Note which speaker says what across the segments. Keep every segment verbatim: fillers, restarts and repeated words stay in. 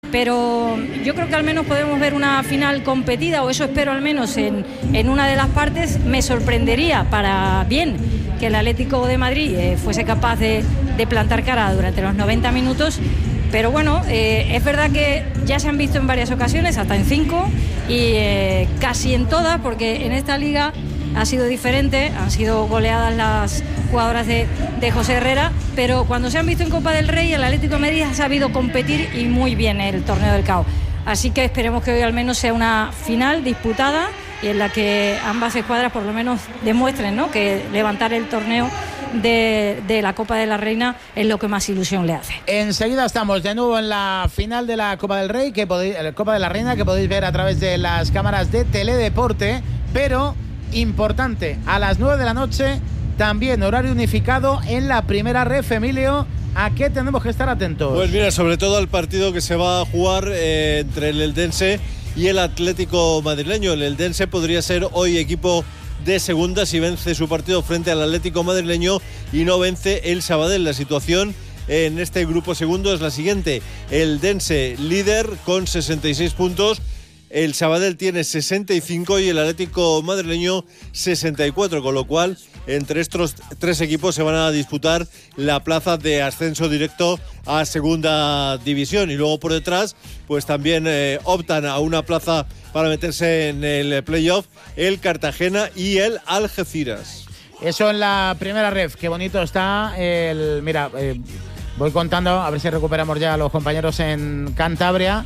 Speaker 1: pero yo creo que al menos podemos ver una final competida, o eso espero al menos en, en una de las partes. Me sorprendería para bien que el Atlético de Madrid eh, fuese capaz de, de plantar cara durante los noventa minutos, pero bueno, eh, es verdad que ya se han visto en varias ocasiones, hasta en cinco, y eh, casi en todas, porque en esta liga ha sido diferente, han sido goleadas las jugadoras de, de José Herrera, pero cuando se han visto en Copa del Rey, el Atlético de Madrid ha sabido competir y muy bien el torneo del C A O. Así que esperemos que hoy al menos sea una final disputada y en la que ambas escuadras por lo menos demuestren, ¿no?, que levantar el torneo de, de la Copa de la Reina es lo que más ilusión le hace.
Speaker 2: Enseguida estamos de nuevo en la final de la Copa del Rey, que podéis, la Copa de la Reina, que podéis ver a través de las cámaras de Teledeporte, pero importante, a las nueve de la noche, también horario unificado en la primera ref. Emilio, ¿a qué tenemos que estar atentos?
Speaker 3: Pues mira, sobre todo al partido que se va a jugar eh, entre el Eldense y el Atlético madrileño. El Eldense podría ser hoy equipo de segunda si vence su partido frente al Atlético madrileño y no vence el Sabadell. La situación en este grupo segundo es la siguiente: el Eldense líder con sesenta y seis puntos, el Sabadell tiene sesenta y cinco y el Atlético madrileño sesenta y cuatro, con lo cual entre estos tres equipos se van a disputar la plaza de ascenso directo a segunda división, y luego por detrás pues también eh, optan a una plaza para meterse en el playoff el Cartagena y el Algeciras.
Speaker 2: Eso en la primera ref. Qué bonito está el... Mira, eh, voy contando a ver si recuperamos ya a los compañeros en Cantabria.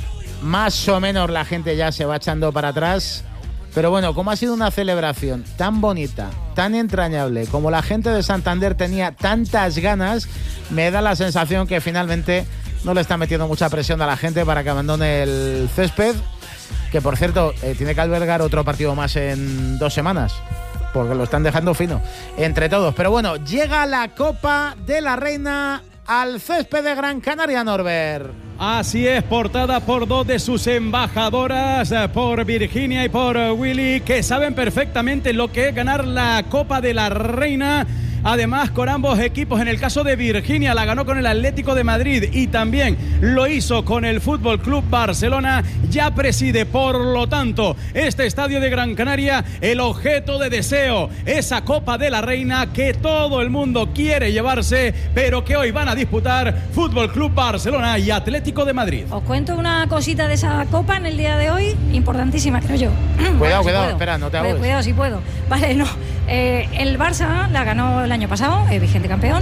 Speaker 2: Más o menos la gente ya se va echando para atrás. Pero bueno, como ha sido una celebración tan bonita, tan entrañable, como la gente de Santander tenía tantas ganas, me da la sensación que finalmente no le está metiendo mucha presión a la gente para que abandone el césped, que por cierto eh, tiene que albergar otro partido más en dos semanas, porque lo están dejando fino entre todos. Pero bueno, llega la Copa de la Reina al césped de Gran Canaria, Norbert.
Speaker 4: Así es, portada por dos de sus embajadoras, por Virginia y por Willy, que saben perfectamente lo que es ganar la Copa de la Reina. Además, con ambos equipos, en el caso de Virginia, la ganó con el Atlético de Madrid y también lo hizo con el Fútbol Club Barcelona. Ya preside, por lo tanto, este estadio de Gran Canaria, el objeto de deseo, esa Copa de la Reina que todo el mundo quiere llevarse, pero que hoy van a disputar Fútbol Club Barcelona y Atlético de Madrid.
Speaker 1: Os cuento una cosita de esa Copa en el día de hoy, importantísima, creo yo.
Speaker 2: Cuidado,
Speaker 1: bueno,
Speaker 2: cuidado,
Speaker 1: si
Speaker 2: espera, no te ahogues.
Speaker 1: Cuidado, si puedo. Vale, no. Eh, el Barça la ganó el año pasado, el vigente campeón,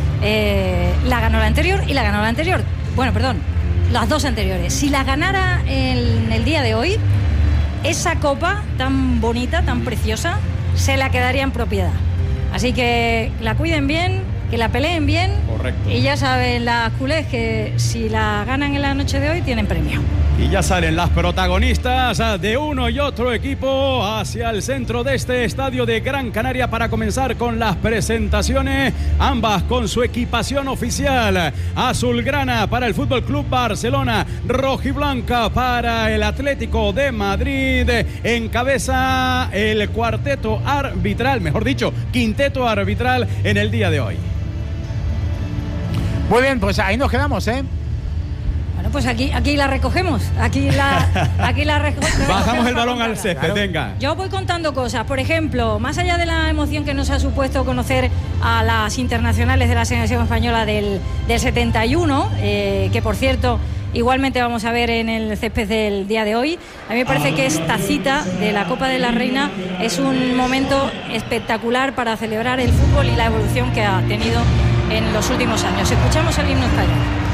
Speaker 1: eh, la ganó la anterior y la ganó la anterior. Bueno, perdón, las dos anteriores. Si la ganara en el día de hoy, esa copa tan bonita, tan preciosa, se la quedaría en propiedad. Así que la cuiden bien, que la peleen bien.
Speaker 4: Correcto.
Speaker 1: Y ya saben las culés que si la ganan en la noche de hoy tienen premio.
Speaker 4: Y ya salen las protagonistas de uno y otro equipo hacia el centro de este estadio de Gran Canaria para comenzar con las presentaciones, ambas con su equipación oficial: azulgrana para el Fútbol Club Barcelona, rojiblanca para el Atlético de Madrid. Encabeza el cuarteto arbitral, mejor dicho, quinteto arbitral en el día de hoy.
Speaker 2: Muy bien, pues ahí nos quedamos, ¿eh?
Speaker 1: Bueno, pues aquí, aquí la recogemos. Aquí la, aquí la recogemos.
Speaker 4: Bajamos el balón al césped,
Speaker 2: Claro.
Speaker 4: venga.
Speaker 1: Yo voy contando cosas. Por ejemplo, más allá de la emoción que nos ha supuesto conocer a las internacionales de la selección española del, del setenta y uno, eh, que por cierto igualmente vamos a ver en el césped del día de hoy, a mí me parece que esta cita de la Copa de la Reina es un momento espectacular para celebrar el fútbol y la evolución que ha tenido en los últimos años. Escuchamos el himno español.